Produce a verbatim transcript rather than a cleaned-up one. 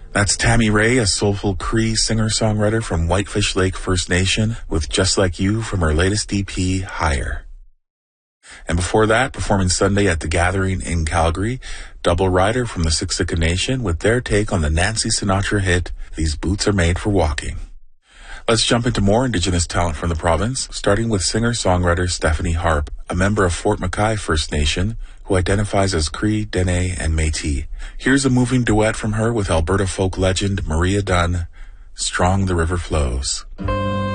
That's Tammy Ray, a soulful Cree singer-songwriter from Whitefish Lake First Nation, with Just Like You from her latest E P, Higher. And before that, performing Sunday at the Gathering in Calgary, Double Rider from the Siksika Nation with their take on the Nancy Sinatra hit, These Boots Are Made for Walking. Let's jump into more Indigenous talent from the province, starting with singer-songwriter Stephanie Harp, a member of Fort McKay First Nation, who identifies as Cree, Dene, and Métis. Here's a moving duet from her with Alberta folk legend Maria Dunn, Strong the River Flows.